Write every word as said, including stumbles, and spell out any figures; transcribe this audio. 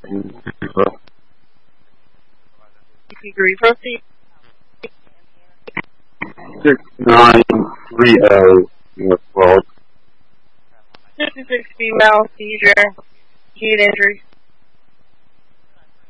Degree proceed. six nine three zero North Road. fifty-six female, seizure, heat injury.